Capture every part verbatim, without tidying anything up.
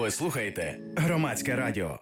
Ви слухаєте Громадське радіо.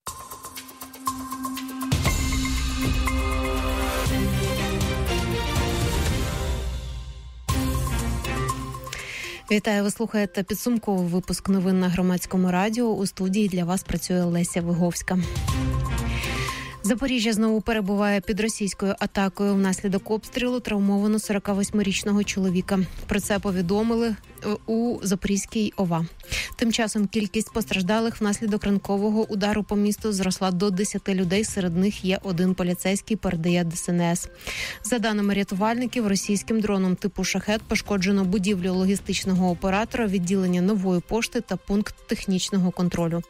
Вітаю, ви слухаєте підсумковий випуск новин на Громадському радіо. У студії для вас працює Леся Виговська. Запоріжжя знову перебуває під російською атакою. Внаслідок обстрілу травмовано сорокавосьмирічного чоловіка. Про це повідомили у Запорізькій ОВА. Тим часом кількість постраждалих внаслідок ранкового удару по місту зросла до десяти людей. Серед них є один поліцейський, передає ДСНС. За даними рятувальників, російським дроном типу «Шахед» пошкоджено будівлю логістичного оператора, відділення Нової пошти та пункт технічного контролю.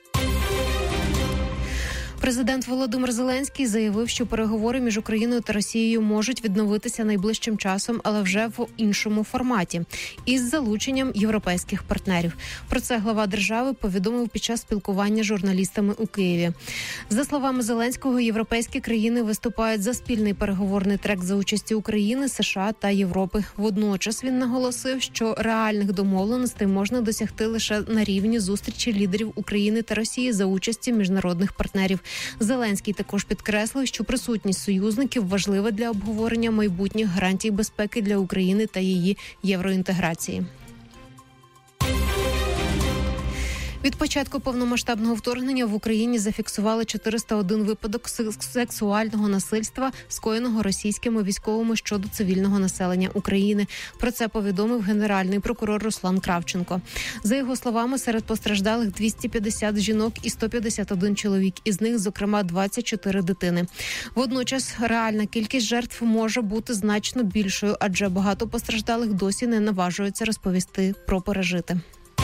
Президент Володимир Зеленський заявив, що переговори між Україною та Росією можуть відновитися найближчим часом, але вже в іншому форматі – із залученням європейських партнерів. Про це глава держави повідомив під час спілкування з журналістами у Києві. За словами Зеленського, європейські країни виступають за спільний переговорний трек за участі України, США та Європи. Водночас він наголосив, що реальних домовленостей можна досягти лише на рівні зустрічі лідерів України та Росії за участі міжнародних партнерів. Зеленський також підкреслив, що присутність союзників важлива для обговорення майбутніх гарантій безпеки для України та її євроінтеграції. Від початку повномасштабного вторгнення в Україні зафіксували чотириста один випадок сексуального насильства, скоєного російськими військовими щодо цивільного населення України. Про це повідомив генеральний прокурор Руслан Кравченко. За його словами, серед постраждалих двісті п'ятдесят жінок і сто п'ятдесят один чоловік, із них, зокрема, двадцять чотири дитини. Водночас, реальна кількість жертв може бути значно більшою, адже багато постраждалих досі не наважуються розповісти про пережите.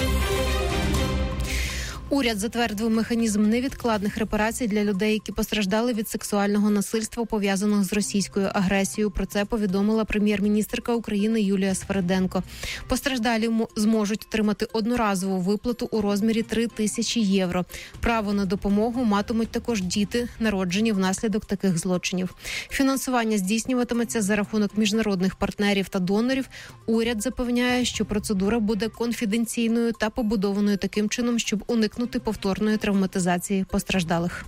Уряд затвердив механізм невідкладних репарацій для людей, які постраждали від сексуального насильства, пов'язаного з російською агресією. Про це повідомила прем'єр-міністерка України Юлія Свериденко. Постраждалі зможуть отримати одноразову виплату у розмірі три тисячі євро. Право на допомогу матимуть також діти, народжені внаслідок таких злочинів. Фінансування здійснюватиметься за рахунок міжнародних партнерів та донорів. Уряд запевняє, що процедура буде конфіденційною та побудованою таким чином, щоб уникнути повторної травматизації постраждалих.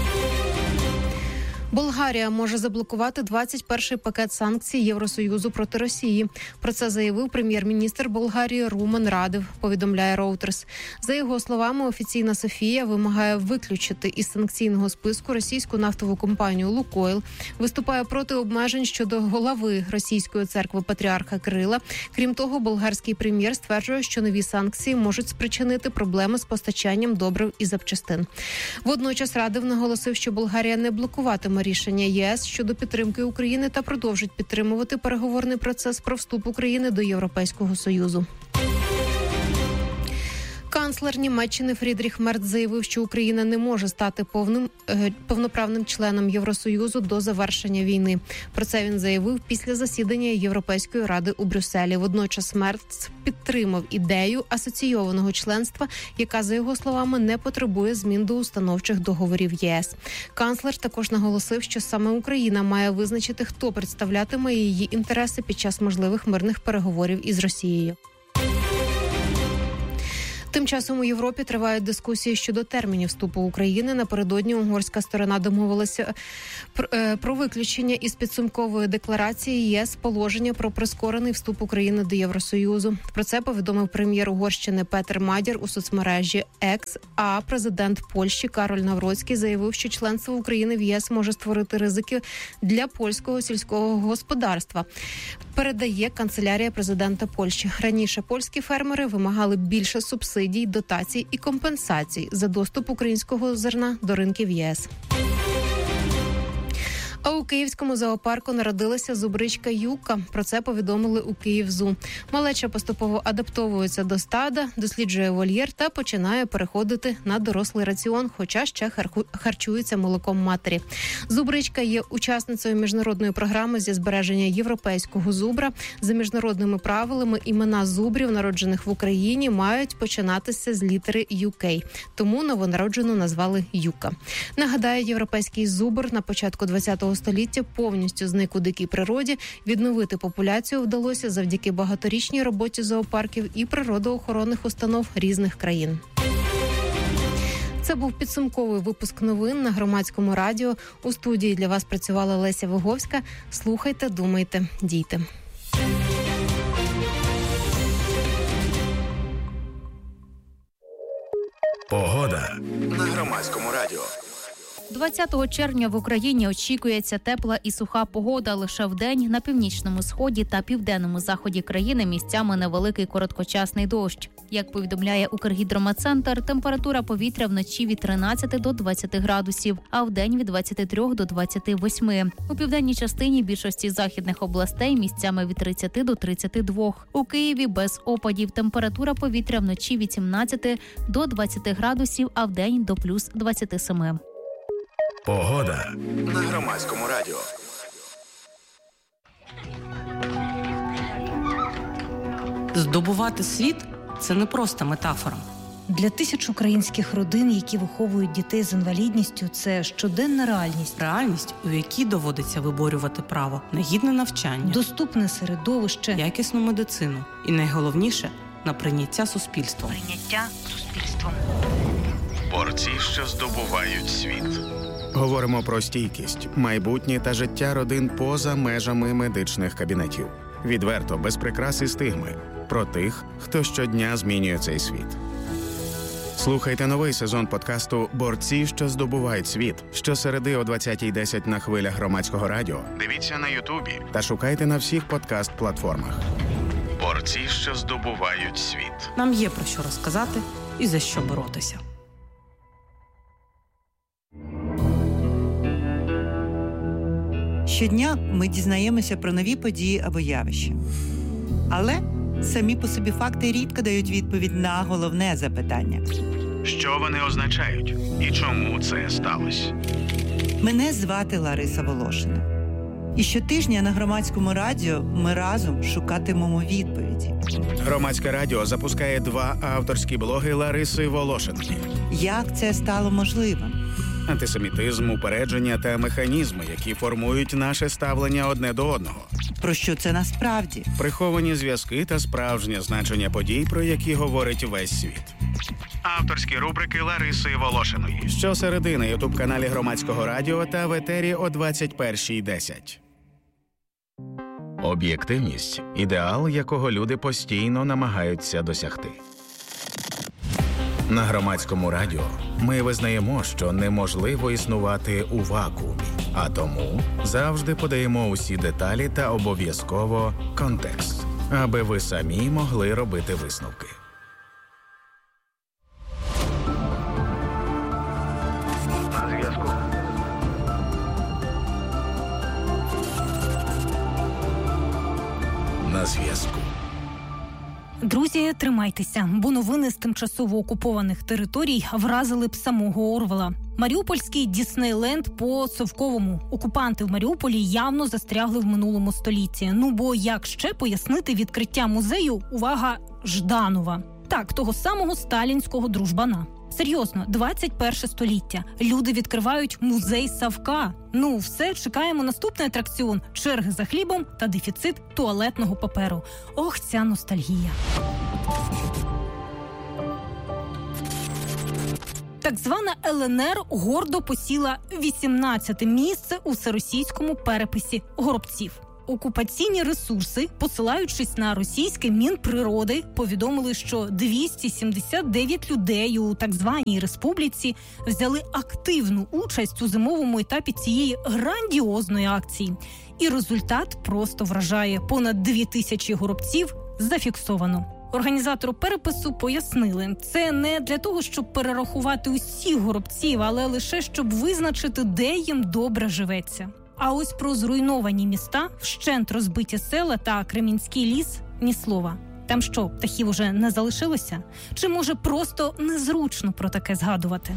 Болгарія може заблокувати двадцять перший пакет санкцій Євросоюзу проти Росії. Про це заявив прем'єр-міністр Болгарії Румен Радев, повідомляє Reuters. За його словами, офіційна Софія вимагає виключити із санкційного списку російську нафтову компанію «Лукойл», виступає проти обмежень щодо голови російської церкви патріарха Кирила. Крім того, болгарський прем'єр стверджує, що нові санкції можуть спричинити проблеми з постачанням добрив і запчастин. Водночас Радев наголосив, що Болгарія не блокуватиме рішення ЄС щодо підтримки України та продовжить підтримувати переговорний процес про вступ України до Європейського Союзу. Канцлер Німеччини Фрідріх Мерц заявив, що Україна не може стати повним е, повноправним членом Євросоюзу до завершення війни. Про це він заявив після засідання Європейської ради у Брюсселі. Водночас Мерц підтримав ідею асоційованого членства, яка, за його словами, не потребує змін до установчих договорів ЄС. Канцлер також наголосив, що саме Україна має визначити, хто представлятиме її інтереси під час можливих мирних переговорів із Росією. Тим часом у Європі тривають дискусії щодо термінів вступу України. Напередодні угорська сторона домовилася про виключення із підсумкової декларації ЄС положення про прискорений вступ України до Євросоюзу. Про це повідомив прем'єр Угорщини Петер Мадяр у соцмережі X, а президент Польщі Кароль Навроцький заявив, що членство України в ЄС може створити ризики для польського сільського господарства. Передає канцелярія президента Польщі. Раніше польські фермери вимагали більше субсидій, дотацій і компенсацій за доступ українського зерна до ринків ЄС. А у київському зоопарку народилася зубричка Юка. Про це повідомили у Київзу. Малеча поступово адаптовується до стада, досліджує вольєр та починає переходити на дорослий раціон, хоча ще харчується молоком матері. Зубричка є учасницею міжнародної програми зі збереження європейського зубра. За міжнародними правилами імена зубрів, народжених в Україні, мають починатися з літери ю кей. Тому новонароджену назвали Юка. Нагадаю, європейський зубр на початку ХХ століття повністю зник у дикій природі. Відновити популяцію вдалося завдяки багаторічній роботі зоопарків і природоохоронних установ різних країн. Це був підсумковий випуск новин на Громадському радіо. У студії для вас працювала Леся Виговська. Слухайте, думайте, дійте. Погода на Громадському радіо. двадцятого червня в Україні очікується тепла і суха погода. Лише вдень на північному сході та південному заході країни місцями невеликий короткочасний дощ. Як повідомляє Укргідрометцентр, температура повітря вночі від тринадцяти до двадцяти градусів, а вдень від двадцяти трьох до двадцяти восьми. У південній частині більшості західних областей місцями від тридцяти до тридцяти двох. У Києві без опадів температура повітря вночі від сімнадцяти до двадцяти градусів, а вдень до плюс двадцяти семи. Погода на Громадському радіо. Здобувати світ – це не просто метафора. Для тисяч українських родин, які виховують дітей з інвалідністю, це щоденна реальність. Реальність, у якій доводиться виборювати право на гідне навчання, доступне середовище, якісну медицину і, найголовніше, на прийняття суспільством. Прийняття суспільством. Борці, що здобувають світ. Говоримо про стійкість, майбутнє та життя родин поза межами медичних кабінетів. Відверто, без прикрас і стигми. Про тих, хто щодня змінює цей світ. Слухайте новий сезон подкасту «Борці, що здобувають світ» щосереди о двадцятій десять на хвилях Громадського радіо. Дивіться на Ютубі та шукайте на всіх подкаст-платформах. Борці, що здобувають світ. Нам є про що розказати і за що боротися. Щодня ми дізнаємося про нові події або явища. Але самі по собі факти рідко дають відповідь на головне запитання. Що вони означають? І чому це сталося? Мене звати Лариса Волошина. І щотижня на Громадському радіо ми разом шукатимемо відповіді. Громадське радіо запускає два авторські блоги Лариси Волошиної. Як це стало можливим? Антисемітизм, упередження та механізми, які формують наше ставлення одне до одного. Про що це насправді? Приховані зв'язки та справжнє значення подій, про які говорить весь світ. Авторські рубрики Лариси Волошиної. Щосереди на ютуб-каналі Громадського радіо та в етері о двадцять першій десять. Об'єктивність – ідеал, якого люди постійно намагаються досягти. На Громадському радіо ми визнаємо, що неможливо існувати у вакуумі, а тому завжди подаємо усі деталі та обов'язково контекст, аби ви самі могли робити висновки. На зв'язку. На зв'язку. Друзі, тримайтеся, бо новини з тимчасово окупованих територій вразили б самого Орвела. Маріупольський Діснейленд по Совковому. Окупанти в Маріуполі явно застрягли в минулому столітті. Ну бо як ще пояснити відкриття музею, увага, Жданова? Так, того самого сталінського дружбана. Серйозно, двадцять перше століття. Люди відкривають музей Савка. Ну, все, чекаємо наступний атракціон. Черги за хлібом та дефіцит туалетного паперу. Ох, ця ностальгія. Так звана Ел Ен Ер гордо посіла вісімнадцяте місце у всеросійському переписі горобців. Окупаційні ресурси, посилаючись на російське Мінприроди, повідомили, що двісті сімдесят дев'ять людей у так званій республіці взяли активну участь у зимовому етапі цієї грандіозної акції. І результат просто вражає. Понад дві тисячі горобців зафіксовано. Організатору перепису пояснили, це не для того, щоб перерахувати усіх горобців, але лише щоб визначити, де їм добре живеться. А ось про зруйновані міста, вщент розбиті села та Кремінський ліс – ні слова. Там що, птахів уже не залишилося? Чи може просто незручно про таке згадувати?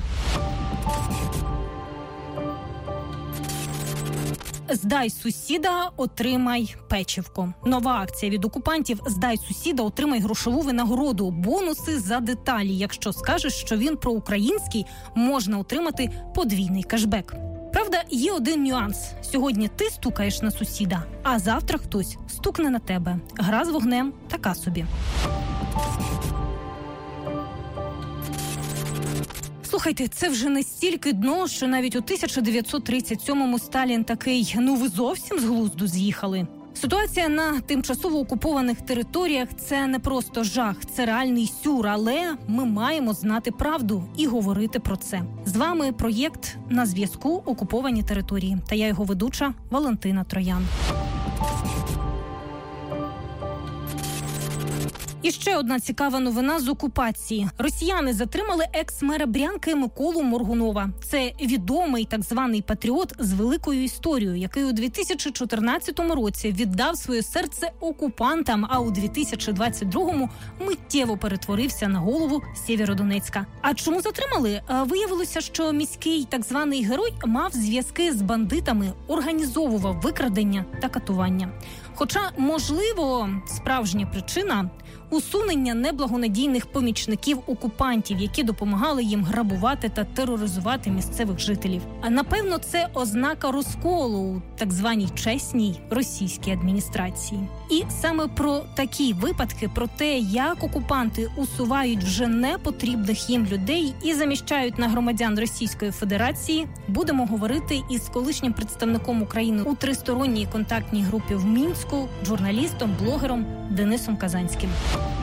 «Здай сусіда, отримай печивко». Нова акція від окупантів «Здай сусіда, отримай грошову винагороду». Бонуси за деталі. Якщо скажеш, що він проукраїнський, можна отримати подвійний кешбек. Правда, є один нюанс. Сьогодні ти стукаєш на сусіда, а завтра хтось стукне на тебе. Гра з вогнем така собі. Слухайте, це вже настільки дно, що навіть у тисяча дев'ятсот тридцять сьомому Сталін такий, ну ви зовсім з глузду з'їхали. Ситуація на тимчасово окупованих територіях – це не просто жах, це реальний сюр, але ми маємо знати правду і говорити про це. З вами проєкт «На зв'язку. Окуповані території» та я його ведуча Валентина Троян. І ще одна цікава новина з окупації. Росіяни затримали екс-мера Брянки Миколу Моргунова. Це відомий так званий патріот з великою історією, який у дві тисячі чотирнадцятому році віддав своє серце окупантам, а у дві тисячі двадцять другому миттєво перетворився на голову Сєвєродонецька. А чому затримали? Виявилося, що міський так званий герой мав зв'язки з бандитами, організовував викрадення та катування. Хоча, можливо, справжня причина – усунення неблагонадійних помічників окупантів, які допомагали їм грабувати та тероризувати місцевих жителів. А напевно, це ознака розколу у так званій чесній російській адміністрації. І саме про такі випадки, про те, як окупанти усувають вже непотрібних їм людей і заміщають на громадян Російської Федерації, будемо говорити із колишнім представником України у тристоронній контактній групі в Мінську, журналістом, блогером Денисом Казанським.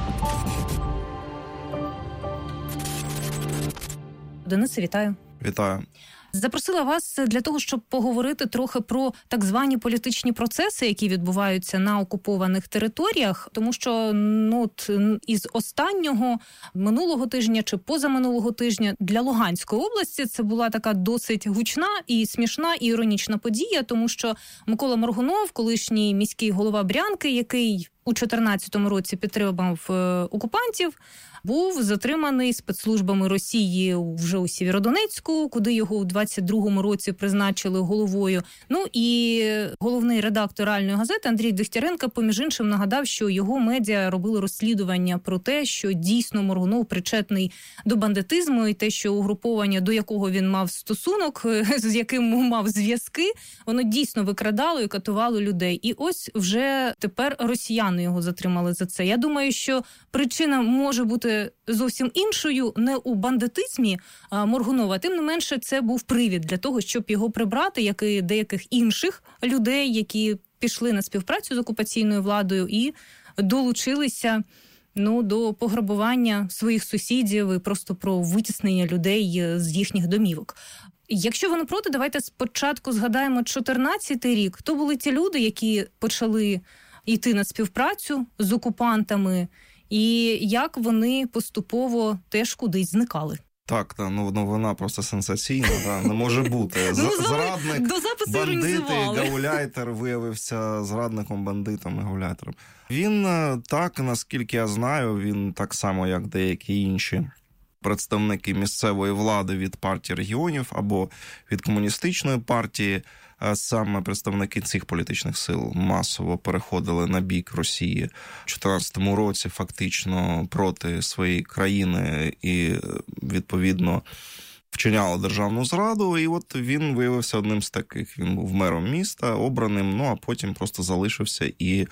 Денисе, вітаю. Вітаю. Запросила вас для того, щоб поговорити трохи про так звані політичні процеси, які відбуваються на окупованих територіях, тому що ну, от, із останнього минулого тижня чи позаминулого тижня для Луганської області це була така досить гучна і смішна і іронічна подія, тому що Микола Моргунов, колишній міський голова Брянки, який у чотирнадцятому році підтримав е, окупантів, був затриманий спецслужбами Росії вже у Сєвєродонецьку, куди його у двадцять другому році призначили головою. Ну і головний редактор «Реальної газети» Андрій Дегтяренко, поміж іншим, нагадав, що його медіа робили розслідування про те, що дійсно Моргунов причетний до бандитизму і те, що угруповання, до якого він мав стосунок, з яким мав зв'язки, воно дійсно викрадало і катувало людей. І ось вже тепер росіяни його затримали за це. Я думаю, що причина може бути зовсім іншою, не у бандитизмі а, Моргунова. Тим не менше, це був привід для того, щоб його прибрати, як і деяких інших людей, які пішли на співпрацю з окупаційною владою і долучилися ну, до пограбування своїх сусідів і просто про витіснення людей з їхніх домівок. Якщо ви не проти, давайте спочатку згадаємо чотирнадцятий рік. Хто були ті люди, які почали йти на співпрацю з окупантами, і як вони поступово теж кудись зникали? Так, та, ну новина просто сенсаційна, да, не може бути. З- Ну, зрадник, до запису бандит і іронізували. гауляйтер виявився зрадником, бандитом і гауляйтером. Він, так, наскільки я знаю, він так само, як деякі інші представники місцевої влади від партії регіонів або від комуністичної партії, саме представники цих політичних сил масово переходили на бік Росії в чотирнадцятому році фактично проти своєї країни і, відповідно, вчиняли державну зраду. І от він виявився одним з таких. Він був мером міста, обраним, ну а потім просто залишився і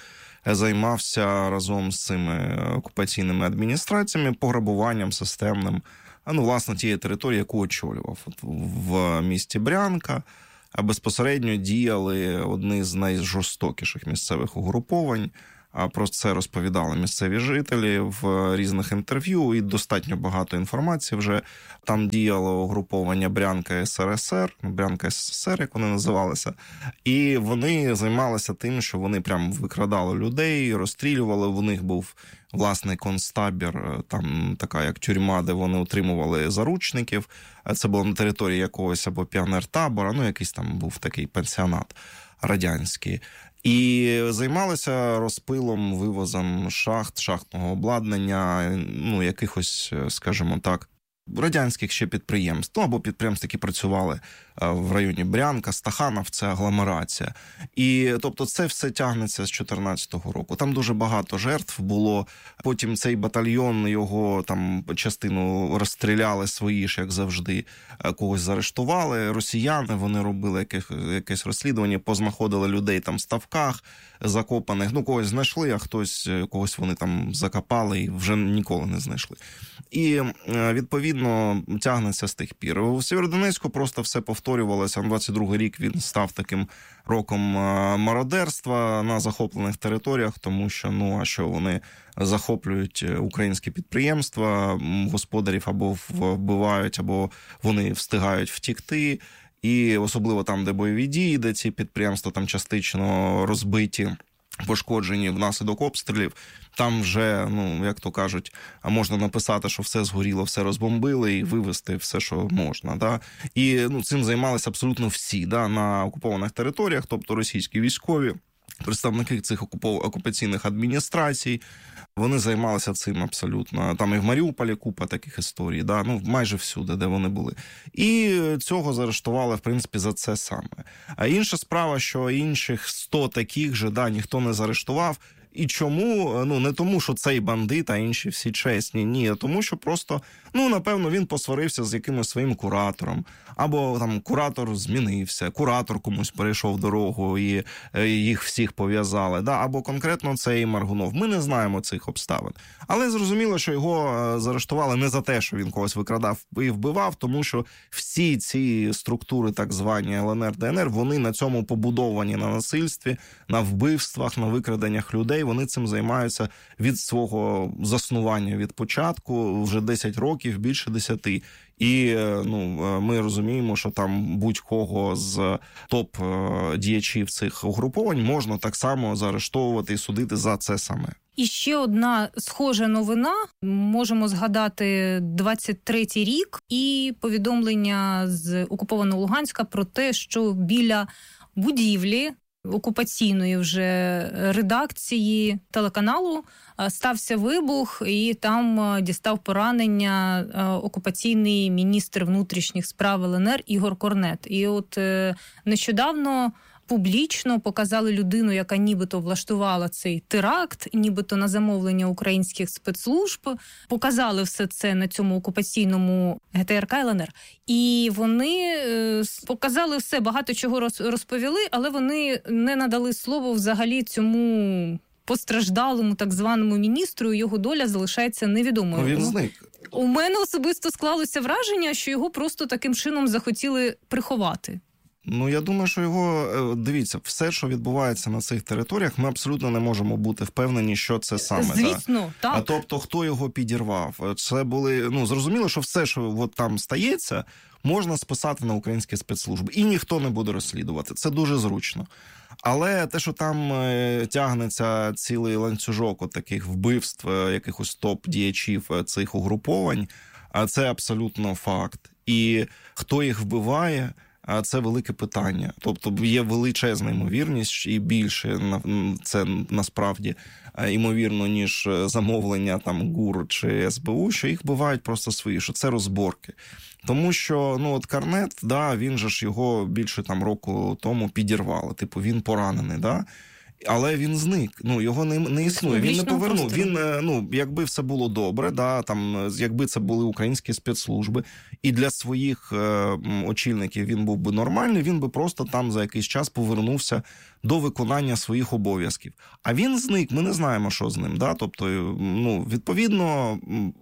займався разом з цими окупаційними адміністраціями пограбуванням системним, ну, власне, тієї території, яку очолював. От в місті Брянка безпосередньо діяли одні з найжорстокіших місцевих угруповань. Про це розповідали місцеві жителі в різних інтерв'ю, і достатньо багато інформації вже. Там діяло угруповання Брянка СРСР, Брянка СССР, як вони називалися. І вони займалися тим, що вони прям викрадали людей, розстрілювали. У них був власний концтабір, там така як тюрма, де вони утримували заручників. Це було на території якогось або піонер-табора, ну якийсь там був такий пансіонат радянський. І займалися розпилом, вивозом шахт, шахтного обладнання, ну, якихось, скажімо так, радянських ще підприємств, ну, або підприємств, які працювали в районі Брянка, Стаханов, це агломерація. І, тобто, це все тягнеться з чотирнадцятого року. Там дуже багато жертв було. Потім цей батальйон, його там частину розстріляли свої ж, як завжди, когось заарештували. Росіяни, вони робили якесь, якесь розслідування, познаходили людей там в ставках закопаних. Ну, когось знайшли, а хтось, когось вони там закопали і вже ніколи не знайшли. І, відповідно, тягнеться з тих пір. У Сєвєродонецьку просто все повторювалося. двадцять другий рік він став таким роком мародерства на захоплених територіях, тому що, ну, а що, вони захоплюють українські підприємства, господарів або вбивають, або вони встигають втікти. І особливо там, де бойові дії, де ці підприємства там частично розбиті, пошкоджені внаслідок обстрілів, там вже, ну, як то кажуть, можна написати, що все згоріло, все розбомбили і вивезти все, що можна. Да? І, ну, цим займалися абсолютно всі, да, на окупованих територіях, тобто російські військові, представники цих окупаційних адміністрацій, вони займалися цим абсолютно. Там і в Маріуполі купа таких історій, да? Ну, майже всюди, де вони були. І цього заарештували, в принципі, за це саме. А інша справа, що інших сто таких же, да, ніхто не заарештував. І чому? Ну, не тому, що цей бандит, а інші всі чесні. Ні, а тому, що просто, ну, напевно, він посварився з якимось своїм куратором. Або там куратор змінився, куратор комусь перейшов дорогу і їх всіх пов'язали. Да? Або конкретно цей Маргунов. Ми не знаємо цих обставин. Але зрозуміло, що його заарештували не за те, що він когось викрадав і вбивав, тому що всі ці структури, так звані ел ен ер, де ен ер, вони на цьому побудовані, на насильстві, на вбивствах, на викраденнях людей. Вони цим займаються від свого заснування, від початку, вже десять років, більше десяти. І, ну, ми розуміємо, що там будь-кого з топ-діячів цих угруповань можна так само заарештовувати і судити за це саме. І ще одна схожа новина. Можемо згадати двадцять третій рік і повідомлення з окупованого Луганська про те, що біля будівлі окупаційної вже редакції телеканалу стався вибух, і там дістав поранення окупаційний міністр внутрішніх справ ел ен ер Ігор Корнет. І от нещодавно публічно показали людину, яка нібито влаштувала цей теракт, нібито на замовлення українських спецслужб. Показали все це на цьому окупаційному ге те ер ка ел ен ер. І вони показали все, багато чого розповіли, але вони не надали слово взагалі цьому постраждалому так званому міністру, його доля залишається невідомою. Ну, він зник. У мене особисто склалося враження, що його просто таким чином захотіли приховати. Ну, я думаю, що його, дивіться, все, що відбувається на цих територіях, ми абсолютно не можемо бути впевнені, що це саме. Звісно, так. А тобто, хто його підірвав? Це були, ну, зрозуміло, що все, що от там стається, можна списати на українські спецслужби. І ніхто не буде розслідувати. Це дуже зручно. Але те, що там тягнеться цілий ланцюжок от таких вбивств, якихось топ-діячів цих угруповань, це абсолютно факт. І хто їх вбиває, це велике питання. Тобто є величезна ймовірність, і більше це насправді ймовірно, ніж замовлення там ГУР чи ес бе у, що їх вбивають просто свої, що це розборки. Тому що, ну, от Корнет, да, він же ж його більше там року тому підірвали. Типу, він поранений, да? Але він зник, ну, його не, не існує, він не повернув. Він, ну, якби все було добре, да, там, якби це були українські спецслужби, і для своїх е, очільників він був би нормальний, він би просто там за якийсь час повернувся до виконання своїх обов'язків. А він зник, ми не знаємо, що з ним, да, тобто, ну, відповідно,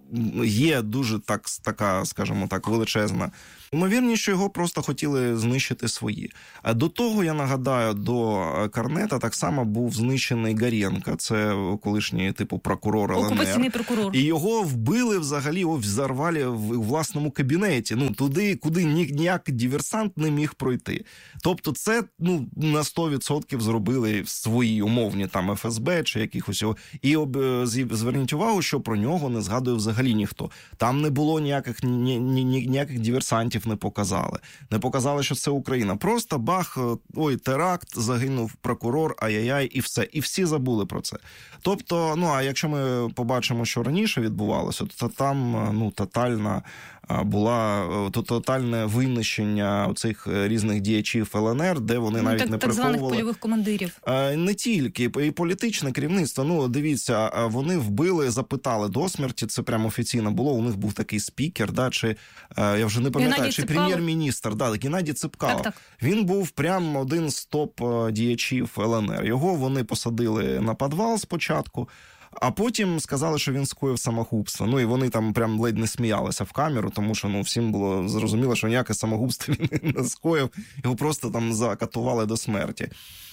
є дуже так, така, скажімо так, величезна ймовірність, що його просто хотіли знищити свої. А до того, я нагадаю, до Корнета так само був знищений Горєнко, це колишній, типу, прокурор ел ен ер. Окупаційний прокурор. І його вбили взагалі, його взорвали в власному кабінеті, ну, туди, куди ніякий диверсант не міг пройти. Тобто це, ну, на сто відсотків зробили свої умовні там еф ес бе чи якихось. І об, зверніть увагу, що про нього не згадує взагалі ніхто. Там не було ніяких, ні, ні, ніяких диверсантів, не показали. Не показали, що це Україна. Просто бах, ой, теракт, загинув прокурор, ай-яй-яй, і все. І всі забули про це. Тобто, ну, а якщо ми побачимо, що раніше відбувалося, то там, ну, тотальна була тотальне винищення цих різних діячів ел ен ер, де вони ну, навіть так, не так приховували. званих польових командирів. Не тільки, і політичне керівництво. Ну, дивіться, вони вбили, запитали до смерті, це прямо офіційно було, у них був такий спікер, да, чи, я вже не пам'ятаю, Геннадій чи Ципкало? Прем'єр-міністр, да, Геннадій Ципкало. Так, так. Він був прямо один з топ-діячів ел ен ер. Його вони посадили на підвал спочатку, а потім сказали, що він скоїв самогубство. Ну, і вони там прям ледь не сміялися в камеру, тому що, ну, всім було зрозуміло, що ніяке самогубство він не скоїв, його просто там закатували до смерті.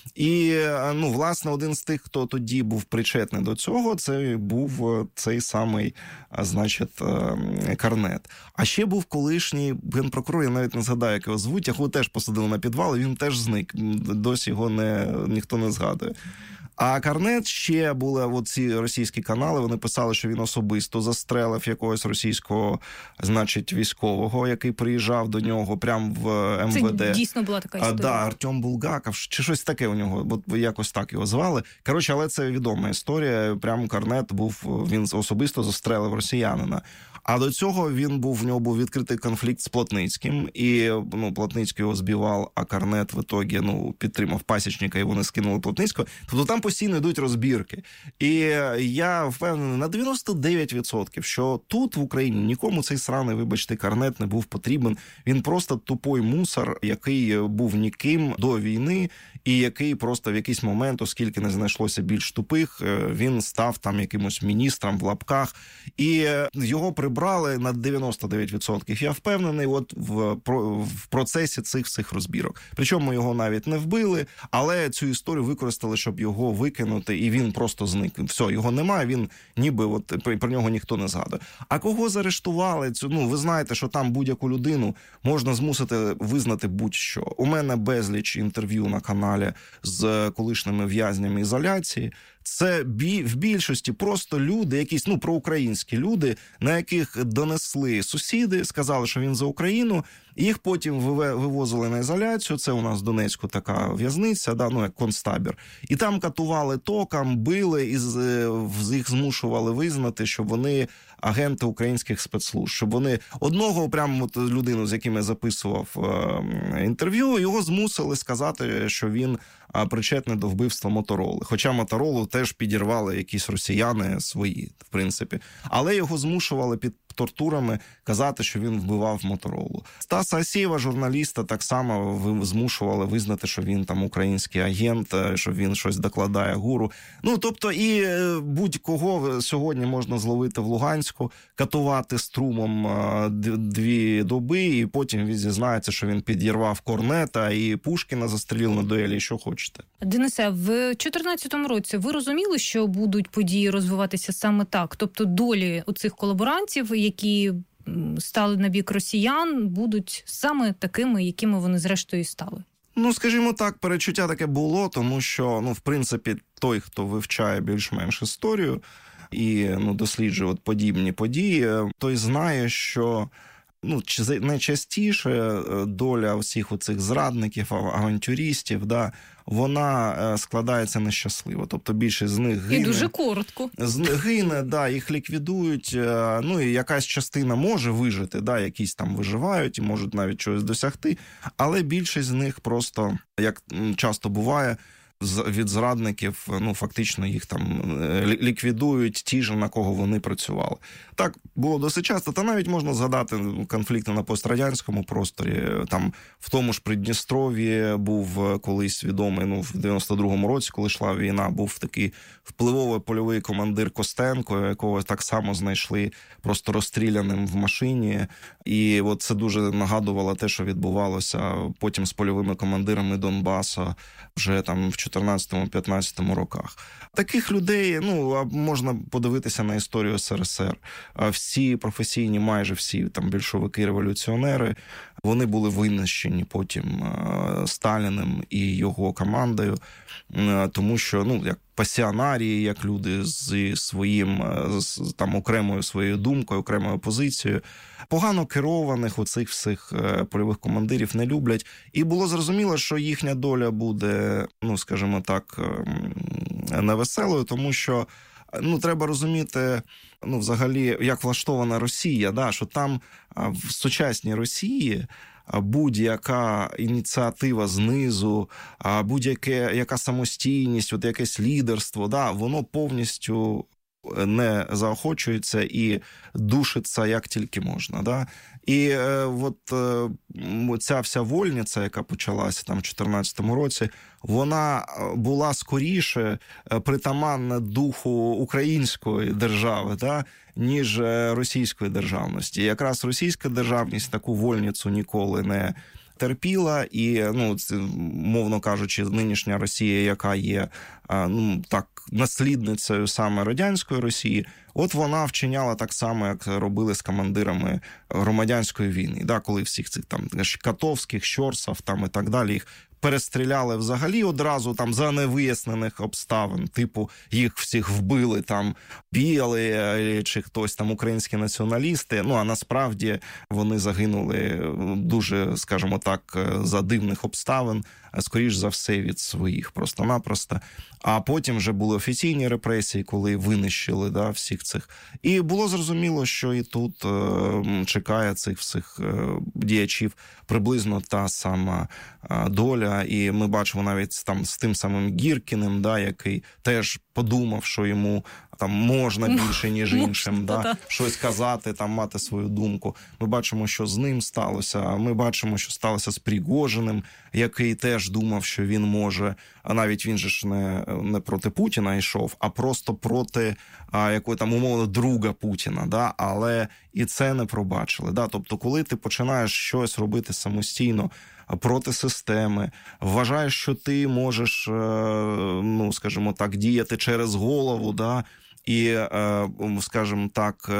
І, ну, власне, один з тих, хто тоді був причетний до цього, це був цей самий, значить, Корнет. А ще був колишній генпрокурор, я навіть не згадаю, як його звуть, його теж посадили на підвал, і він теж зник. Досі його не, ніхто не згадує. А Корнет ще були оці російські канали, вони писали, що він особисто застрелив якогось російського, значить, військового, який приїжджав до нього прямо в ем ве де. Це дійсно була така історія. А, да, Артем Булгаков, чи щось таке у нього, от якось так його звали. Коротше, але це відома історія, прямо Корнет був, він особисто застрелив росіянина. А до цього він був, в нього був відкритий конфлікт з Плотницьким, і, ну, Плотницький його збивав, а Корнет в ітогі, ну, підтримав Пасічника, і вони скинули Плотницького. Тобто там постійно йдуть розбірки. І я впевнений на дев'яносто дев'ять відсотків, що тут в Україні нікому цей сраний, вибачте, Корнет не був потрібен. Він просто тупой мусор, який був ніким до війни, і який просто в якийсь момент, оскільки не знайшлося більш тупих, він став там якимось міністром в лапках, і його прибрали на дев'яносто дев'ять відсотків. Я впевнений от в, в процесі цих всіх розбірок. Причому його навіть не вбили, але цю історію використали, щоб його викинути, і він просто зник. Все, його немає, він ніби от про нього ніхто не згадує. А кого заарештували? Ну, ви знаєте, що там будь-яку людину можна змусити визнати будь-що. У мене безліч інтерв'ю на каналі з колишніми в'язнями ізоляції. Це бі, в більшості просто люди, якісь, ну, проукраїнські люди, на яких донесли сусіди, сказали, що він за Україну, їх потім вивозили на ізоляцію, це у нас в Донецьку така в'язниця, да, ну, як концтабір, і там катували током, били, і їх змушували визнати, що вони агенти українських спецслужб, щоб вони одного прямо от людину, з яким я записував е, інтерв'ю, його змусили сказати, що він е, причетний до вбивства Мотороли. Хоча Моторолу теж підірвали якісь росіяни свої, в принципі. Але його змушували під тортурами казати, що він вбивав Моторолу. Стаса Асєєва, журналіста, так само змушували визнати, що він там український агент, що він щось докладає ГУРу. Ну, тобто, і будь-кого сьогодні можна зловити в Луганську, катувати струмом дві доби, і потім він зізнається, що він підірвав Корнета і Пушкіна застрілив на дуелі, що хочете. Денисе, в чотирнадцятому році ви розуміли, що будуть події розвиватися саме так? Тобто долі оцих колаборантів, які стали на бік росіян, будуть саме такими, якими вони зрештою стали? Ну, скажімо так, перечуття таке було, тому що, ну, в принципі, той, хто вивчає більш-менш історію і, ну, досліджує от подібні події, той знає, що, ну, найчастіше доля всіх оцих зрадників, авантюристів, да, вона складається нещасливо. Тобто більшість з них гине. І дуже коротко. Гине, да, їх ліквідують. Ну, і якась частина може вижити, да, якісь там виживають і можуть навіть чогось досягти. Але більшість з них просто, як часто буває, від зрадників, ну, фактично їх там ліквідують ті ж, на кого вони працювали. Так було досить часто, та навіть можна згадати конфлікти на пострадянському просторі. Там в тому ж Придністров'ї був колись відомий, ну, в дев'яносто другому році, коли йшла війна, був такий впливовий польовий командир Костенко, якого так само знайшли просто розстріляним в машині. І от це дуже нагадувало те, що відбувалося потім з польовими командирами Донбасу вже там в чотирнадцятому-п'ятнадцятому роках. Таких людей, ну, можна подивитися на історію ес ер ес ер. Всі професійні, майже всі там більшовики-революціонери, вони були винищені потім Сталіним і його командою, тому що, ну, як пасіонарії, як люди з своїм, з там окремою своєю думкою, окремою позицією, погано керованих оцих всіх польових командирів не люблять. І було зрозуміло, що їхня доля буде, ну, скажімо так, невеселою, тому що ну, треба розуміти, ну, взагалі, як влаштована Росія, да, що там в сучасній Росії будь-яка ініціатива знизу, будь-яка яка самостійність, от якесь лідерство, да, воно повністю не заохочується і душиться як тільки можна. Да? І е, от е, ця вся вольниця, яка почалася там в чотирнадцятому році, вона була скоріше притаманна духу української держави, да? ніж російської державності. І якраз російська державність таку вольницю ніколи не терпіла, і, ну, мовно кажучи, нинішня Росія, яка є, ну, так, наслідницею саме радянської Росії, от вона вчиняла так само, як робили з командирами громадянської війни, да, коли всіх цих там Катовських, Щорсов там і так далі, їх перестріляли взагалі одразу там за невияснених обставин, типу їх всіх вбили там біли чи хтось там українські націоналісти, ну а насправді вони загинули дуже, скажімо так, за дивних обставин, скоріш за все від своїх просто-напросто. А потім вже були офіційні репресії, коли винищили, да, всіх цих. І було зрозуміло, що і тут е, чекає цих всіх е, діячів приблизно та сама е, доля. І ми бачимо навіть там з тим самим Гіркіним, да, який теж подумав, що йому там можна більше, ніж іншим, да, щось казати, там мати свою думку. Ми бачимо, що з ним сталося. Ми бачимо, що сталося з Пригожиним, який теж думав, що він може, а навіть він же ж не, не проти Путіна йшов, а просто проти а, якої там умовно друга Путіна, да, але і це не пробачили. Да. Тобто, коли ти починаєш щось робити самостійно проти системи, вважаєш, що ти можеш, ну, скажімо так, діяти через голову, да, і, скажімо так,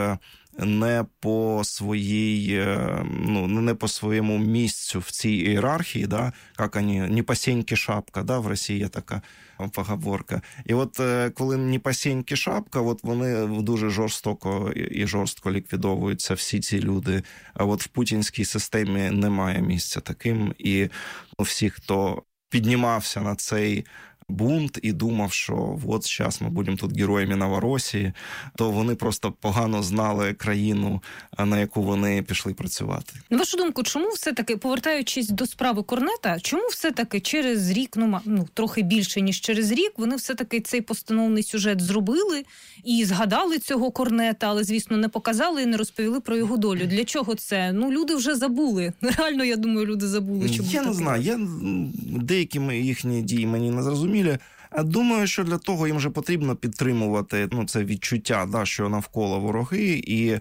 не по своїй, ну, не по своєму місцю в цій ієрархії, да, як вони, не по сеньки шапка, да, в Росії є така поговорка. І от коли не по сеньки шапка, от вони дуже жорстоко і жорстко ліквідовуються всі ці люди. А от в путінській системі немає місця таким. І всі, хто піднімався на цей бунт і думав, що от зараз ми будемо тут героями Новоросії, то вони просто погано знали країну, на яку вони пішли працювати. На вашу думку, чому все-таки, повертаючись до справи Корнета, чому все-таки через рік, ну, ну трохи більше, ніж через рік, вони все-таки цей постановний сюжет зробили і згадали цього Корнета, але, звісно, не показали і не розповіли про його долю. Для чого це? Ну, люди вже забули. Реально, я думаю, люди забули. Що я не знаю, я, деякі їхні дії мені не зрозуміли. Думаю, що для того їм вже потрібно підтримувати, ну, це відчуття, да, що навколо вороги і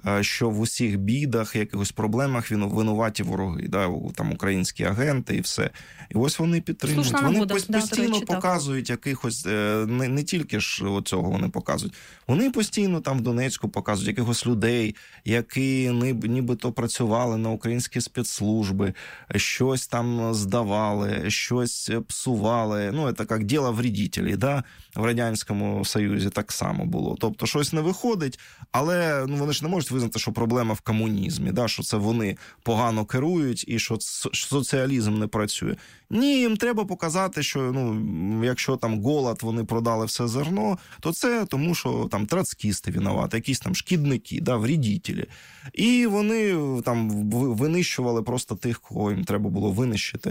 що в усіх бідах, якихось проблемах він винуваті вороги, да, там українські агенти і все. І ось вони підтримують. Слушна вони нагода. постійно да, речі, показують якихось, не, не тільки ж цього вони показують, вони постійно там в Донецьку показують якихось людей, які нібито працювали на українські спецслужби, щось там здавали, щось псували. Ну, це як діло вредителей, да? В Радянському Союзі так само було. Тобто щось не виходить, але, ну, вони ж не можуть визнати, що проблема в комунізмі, да? Що це вони погано керують і що соціалізм не працює. Ні, їм треба показати, що, ну, якщо там голод, вони продали все зерно, то це тому, що там троцкісти винуваті, якісь там шкідники, да, вредителі. І вони там винищували просто тих, кого їм треба було винищити.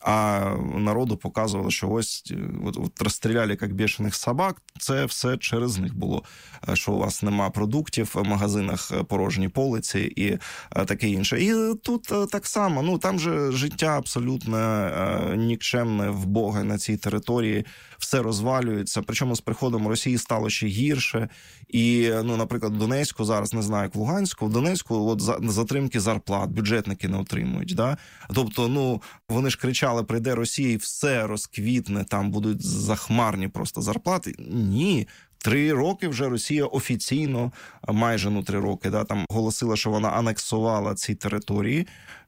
А народу показували, що ось от, от розстріляли як бешених собак, це все через них було, що у вас нема продуктів, в магазинах порожні полиці і таке інше. І тут так само, ну там же життя абсолютно нікчемне, вбоге на цій території, все розвалюється, причому з приходом Росії стало ще гірше. І, ну, наприклад, в Донецьку зараз, не знаю, як в Луганську, в Донецьку от затримки зарплат, бюджетники не отримують, да? Тобто, ну, вони ж кричали, прийде Росія і все розквітне, там будуть захмарні просто зарплати. Ні. Три роки вже Росія офіційно, майже, ну, три роки, да, там оголосила, що вона анексувала ці території.